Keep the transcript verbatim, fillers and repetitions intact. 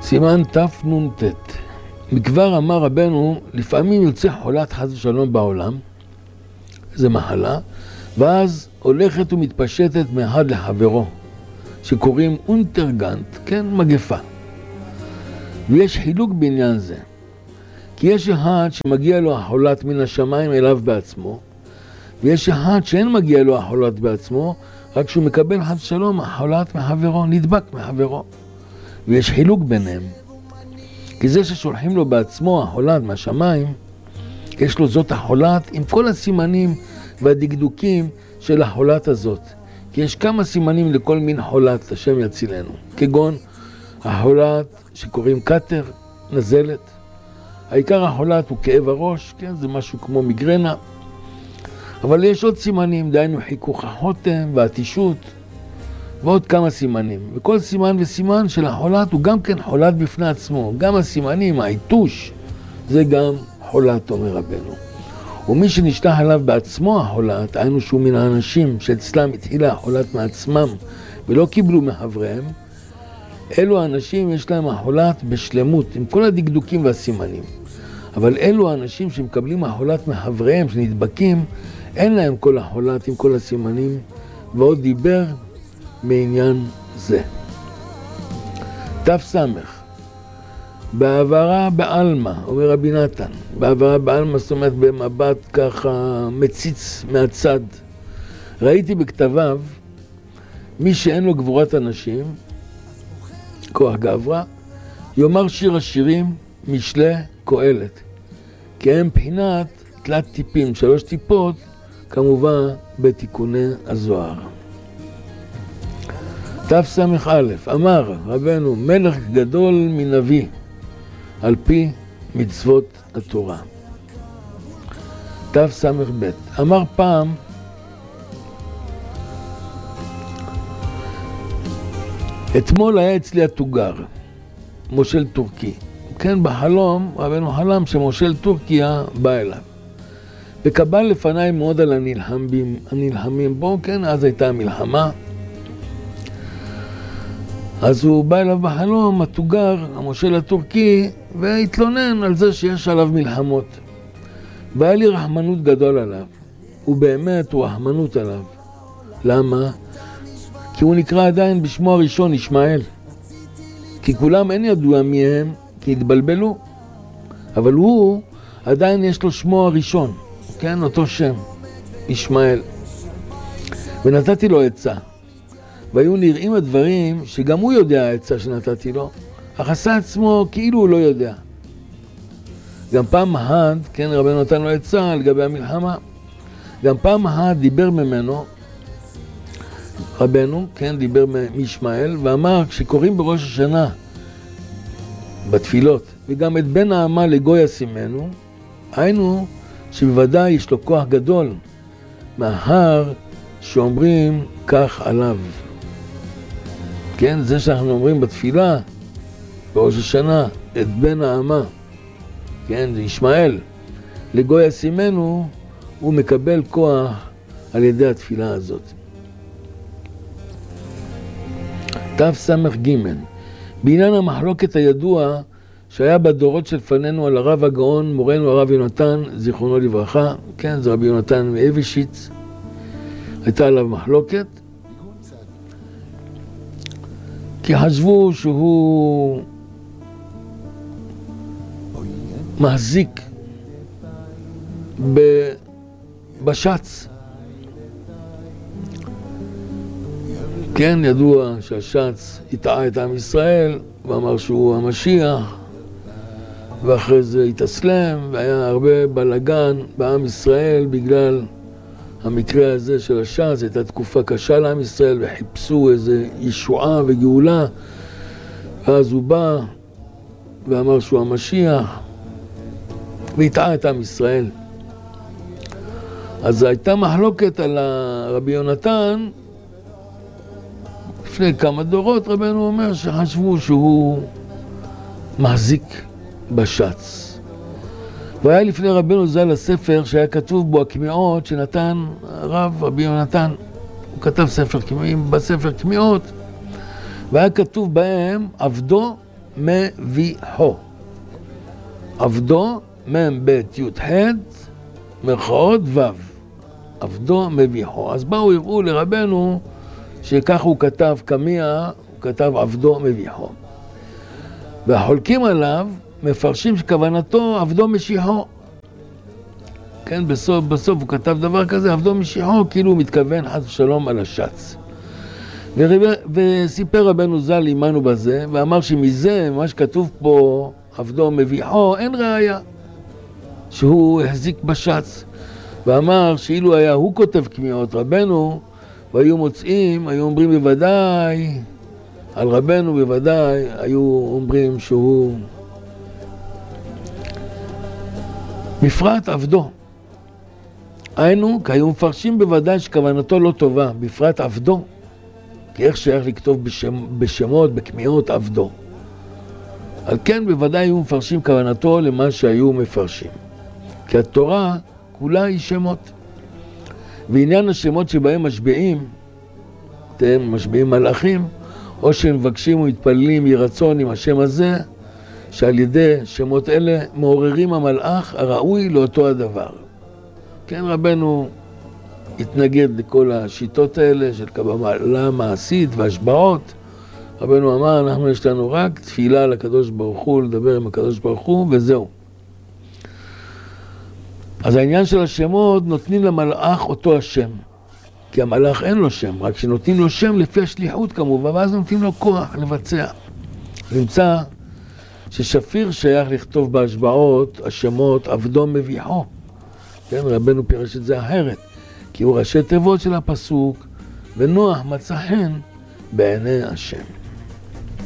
סימן תנ"ט. מכבר אמר רבנו, לפעמים יוצא חולת חס ושלום בעולם, זה מחלה, ואז הולכת ומתפשטת מאחד לחברו, שקוראים אונטרגנט, כן, מגפה. ויש חילוק בעניין זה, כי יש אחד שמגיע לו החולת מן השמיים אליו בעצמו, ויש אחד שאין מגיע לו החולת בעצמו, רק שהוא מקבל חס ושלום החולת מחברו, נדבק מחברו. ויש חילוק ביניהם. כי זה ששולחים לו בעצמו החולת מהשמיים, יש לו זאת החולת עם כל הסימנים והדקדוקים של החולת הזאת. כי יש כמה סימנים לכל מין חולת, השם יצילנו. כגון החולת שקוראים קטר, נזלת. העיקר החולת הוא כאב הראש, כן? זה משהו כמו מיגרנה. אבל יש עוד סימנים, דהיינו חיכוך החותם והתישות, ועוד כמה סימנים. וכל סימן וסימן של החולת הוא גם כן חולת בפני עצמו. גם הסימנים, העיתוש, זה גם חולת, אומר רבנו. ומי שנשלח עליו בעצמו החולת, היינו שהוא מן האנשים שאצלם התחילה החולת מעצמם ולא קיבלו מחבריהם, אלו האנשים יש להם החולת בשלמות, עם כל הדקדוקים והסימנים. אבל אלו האנשים שמקבלים החולת מחבריהם, שנדבקים, אין להם כל החולת עם כל הסימנים, ועוד דיבר מעניין זה. תפסמך, בעברה בעלמה, אומר רבי נתן, בעברה בעלמה זאת אומרת במבט ככה מציץ מהצד. ראיתי בכתביו, מי שאין לו גבורת אנשים, כוח גברה, יאמר שיר השירים משלי קהלת, כי הם בחינת תלת טיפים, שלוש טיפות, כמובן בתיקוני הזוהר. תס"א, אמר רבנו, מלך גדול מנביא, על פי מצוות התורה. תס"ב, אמר פעם, אתמול היה אצלי התוגר, מושל טורקי. כן, בחלום, רבנו חלם שמושל טורקיה בא אליו. וקבל לפניי מאוד על הנלחמים, הנלחמים בו, כן, אז הייתה המלחמה. אז הוא בא אליו בחלום, התוגר, המושל הטורקי, והתלונן על זה שיש עליו מלחמות. והיה לי רחמנות גדול עליו. ובאמת הוא רחמנות עליו. למה? כי הוא נקרא עדיין בשמו הראשון, ישמעאל. כי כולם אין ידוע מי הם, כי התבלבלו. אבל הוא, עדיין יש לו שמו הראשון. כן, אותו שם, ישמעאל. ונתתי לו עצה. והיו נראים הדברים שגם הוא יודע העצה שנתתי לו, אך עשה עצמו כאילו הוא לא יודע. גם פעם אחת, כן, רבנו נתן לו עצה לגבי המלחמה, גם פעם אחת דיבר ממנו, רבנו, כן, דיבר מישמעאל, ואמר, כשקוראים בראש השנה, בתפילות, וגם את בן האמה לגוי ישימנו, היינו שבוודאי יש לו כוח גדול, מאחר שאומרים כך עליו. כן, זה שאנחנו אומרים בתפילה, בראש השנה, את בן האמה, כן, זה ישמעאל, לגוי ישימנו, הוא מקבל כוח על ידי התפילה הזאת. תס"ג, בעניין המחלוקת הידוע שהיה בדורות שלפנינו על הרב הגאון, מורנו הרב יונתן, זיכרונו לברכה, כן, זה רבי יונתן מאבישיץ, הייתה עליו מחלוקת, כי חשבו שהוא מחזיק בשץ. כן, ידוע שהשץ הטעה את עם ישראל, ואמר שהוא המשיח, ואחרי זה התאסלם, והיה הרבה בלגן בעם ישראל בגלל המקרה הזה של השץ. הייתה תקופה קשה לעם ישראל, וחיפשו איזה ישועה וגאולה, ואז הוא בא ואמר שהוא המשיח, והטעה את עם ישראל. אז הייתה מחלוקת על רבי יונתן, לפני כמה דורות רבנו אומר שחשבו שהוא מחזיק בשץ. והיה לפני רבנו ז"ל הספר שהיה כתוב בו הכמיעות שנתן הרב רבי יונתן. הוא כתב ספר כמיעים, בספר כמיעות, והיה כתוב בהם עבדו מביחו. עבדו, מם בית י' ח' מרכאות ו'. עבדו מביחו. אז באו יראו לרבנו שכך הוא כתב קמיע, הוא כתב עבדו מביחו. והחולקים עליו מפרשים שכוונתו עבדו משיחו. כן, בסוף, בסוף הוא כתב דבר כזה, עבדו משיחו, כאילו הוא מתכוון חס ושלום על השץ. ורב... וסיפר רבנו ז"ל עמנו בזה, ואמר שמזה, מה שכתוב פה, עבדו מביחו, אין ראיה שהוא החזיק בשץ. ואמר שאילו היה הוא כותב קמיעות רבנו, והיו מוצאים, היו אומרים בוודאי, על רבנו בוודאי, היו אומרים שהוא בפרט עבדו. היינו, כי היו מפרשים בוודאי שכוונתו לא טובה, בפרט עבדו. כי איך שייך לכתוב בשם, בשמות, בקמיעות עבדו. על כן בוודאי היו מפרשים כוונתו למה שהיו מפרשים. כי התורה כולה היא שמות. ועניין השמות שבהם משביעים, אתם משביעים מלאכים, או שמבקשים ומתפללים ירצון עם השם הזה, שעל ידי שמות אלה מעוררים המלאך הראוי לאותו הדבר. כן, רבנו התנגד לכל השיטות האלה של קבלה מעשית והשבעות. רבנו אמר, אנחנו יש לנו רק תפילה לקדוש ברוך הוא, לדבר עם הקדוש ברוך הוא, וזהו. אז העניין של השמות, נותנים למלאך אותו השם. כי המלאך אין לו שם, רק שנותנים לו שם לפי השליחות כמובן, ואז נותנים לו כוח לבצע. נמצא ששפיר שייך לכתוב בהשבעות, השמות עבדו מביחו. כן, רבנו פירש את זה אחרת, כי הוא ראשי תיבות של הפסוק, ונוח מצא חן בעיני השם.